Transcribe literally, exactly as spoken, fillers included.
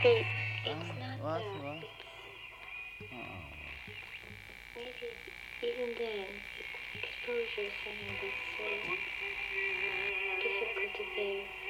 Maybe it's Ah, not what, that. what? It's Oh. maybe even then, exposure is something that's so difficult to bear.